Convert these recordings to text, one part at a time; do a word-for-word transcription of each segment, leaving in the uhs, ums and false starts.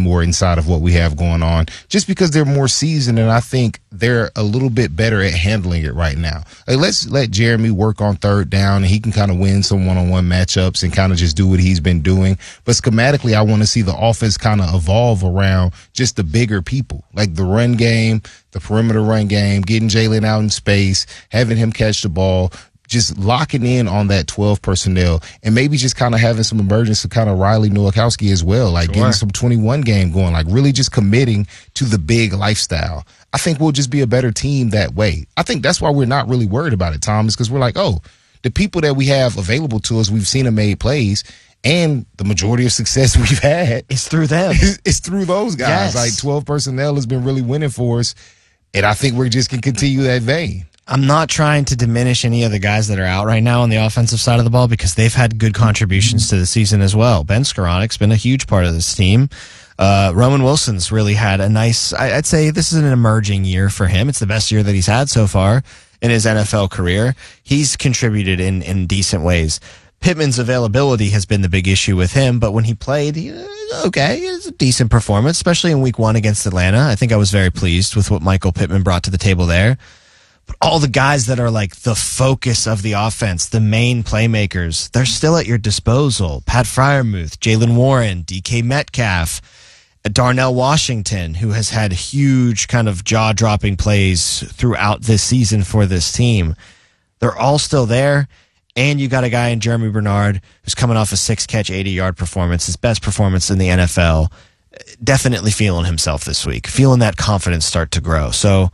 more inside of what we have going on, just because they're more seasoned, and I think they're a little bit better at handling it right now. Like, let's let Jeremy work on third down, and he can kind of win some one-on-one matchups and kind of just do what he's been doing. But schematically, I want to see the offense kind of evolve around just the bigger people, like the run game, the perimeter run game, getting Jalen out in space, having him catch the ball, just locking in on that twelve personnel, and maybe just kind of having some emergence of kind of Riley Nowakowski as well, like sure. getting some twenty-one game going, like really just committing to the big lifestyle. I think we'll just be a better team that way. I think that's why we're not really worried about it, Tom, is because we're like, oh, the people that we have available to us, we've seen them make plays, and the majority of success we've had it's through them. It's through those guys. Yes. Like twelve personnel has been really winning for us, and I think we just can continue that vein. I'm not trying to diminish any of the guys that are out right now on the offensive side of the ball because they've had good contributions to the season as well. Ben Skoranic's been a huge part of this team. Uh, Roman Wilson's really had a nice, I'd say this is an emerging year for him. It's the best year that he's had so far in his N F L career. He's contributed in, in decent ways. Pittman's availability has been the big issue with him, but when he played, he, okay, it was a decent performance, especially in week one against Atlanta. I think I was very pleased with what Michael Pittman brought to the table there. But all the guys that are like the focus of the offense, the main playmakers, they're still at your disposal. Pat Freiermuth, Jaylen Warren, D K Metcalf, Darnell Washington, who has had huge kind of jaw-dropping plays throughout this season for this team. They're all still there. And you got a guy in Jeremy Bernard who's coming off a six-catch, eighty-yard performance, his best performance in the N F L. Definitely feeling himself this week, feeling that confidence start to grow. So,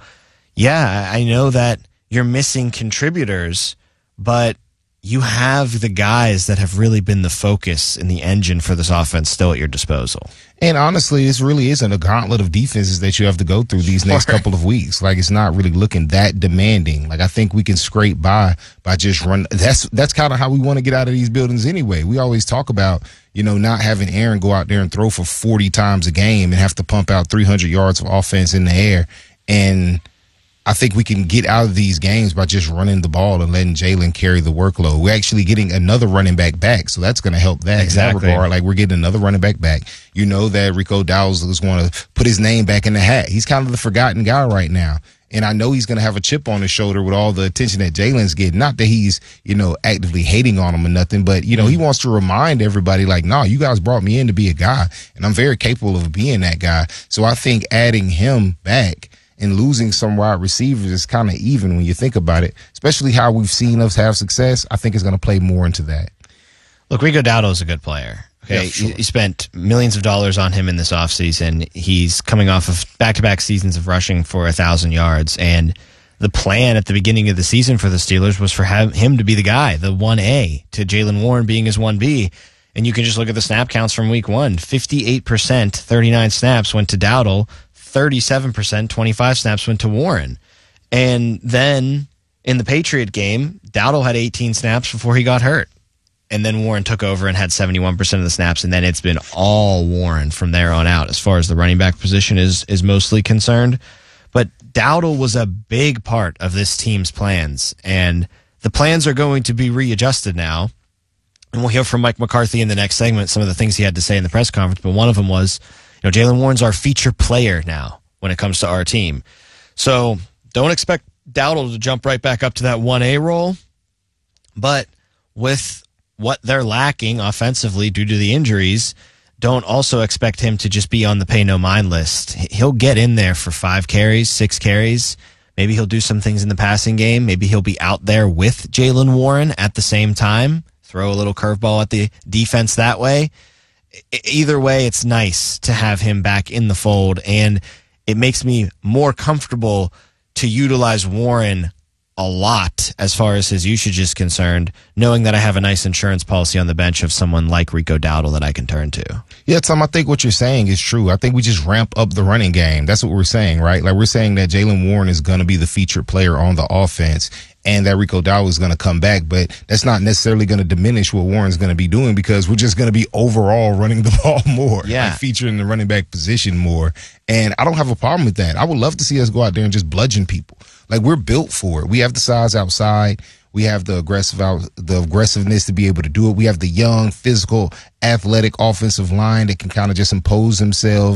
yeah, I know that you're missing contributors, but you have the guys that have really been the focus and the engine for this offense still at your disposal. And honestly, this really isn't a gauntlet of defenses that you have to go through these next Sure. couple of weeks. Like, it's not really looking that demanding. Like, I think we can scrape by by just run. That's that's kind of how we want to get out of these buildings anyway. We always talk about, you know, not having Aaron go out there and throw for forty times a game and have to pump out three hundred yards of offense in the air. And I think we can get out of these games by just running the ball and letting Jalen carry the workload. We're actually getting another running back back, so that's going to help that exactly. in that regard. Like, we're getting another running back back. You know that Rico Dowdle is going to put his name back in the hat. He's kind of the forgotten guy right now. And I know he's going to have a chip on his shoulder with all the attention that Jalen's getting. Not that he's, you know, actively hating on him or nothing, but, you know, he wants to remind everybody, like, no, you guys brought me in to be a guy, and I'm very capable of being that guy. So I think adding him back and losing some wide receivers is kind of even when you think about it, especially how we've seen us have success. I think it's going to play more into that. Look, Rico Dowdle is a good player. Okay, yeah, sure. you, you spent millions of dollars on him in this offseason. He's coming off of back-to-back seasons of rushing for a thousand yards, and the plan at the beginning of the season for the Steelers was for him to be the guy, the one A, to Jaylen Warren being his one B. And you can just look at the snap counts from week one. fifty-eight percent, thirty-nine snaps went to Dowdle. thirty-seven percent, twenty-five snaps went to Warren. And then in the Patriot game, Dowdle had eighteen snaps before he got hurt. And then Warren took over and had seventy-one percent of the snaps, and then it's been all Warren from there on out as far as the running back position is is mostly concerned. But Dowdle was a big part of this team's plans, and the plans are going to be readjusted now. And we'll hear from Mike McCarthy in the next segment some of the things he had to say in the press conference, but one of them was, you know, Jaylen Warren's our feature player now when it comes to our team. So don't expect Dowdle to jump right back up to that one A role, but with what they're lacking offensively due to the injuries, don't also expect him to just be on the pay no mind list. He'll get in there for five carries, six carries. Maybe he'll do some things in the passing game. Maybe he'll be out there with Jaylen Warren at the same time, throw a little curveball at the defense that way. Either way, it's nice to have him back in the fold, and it makes me more comfortable to utilize Warren a lot as far as his usage is concerned, knowing that I have a nice insurance policy on the bench of someone like Rico Dowdle that I can turn to. Yeah, Tom, I think what you're saying is true. I think we just ramp up the running game. That's what we're saying, right? Like, we're saying that Jaylen Warren is going to be the featured player on the offense and that Rico Dowdle is going to come back, but that's not necessarily going to diminish what Warren's going to be doing because we're just going to be overall running the ball more, yeah, like featuring the running back position more. And I don't have a problem with that. I would love to see us go out there and just bludgeon people. Like, we're built for it. We have the size outside. We have the aggressive out, the aggressiveness to be able to do it. We have the young, physical, athletic offensive line that can kind of just impose themselves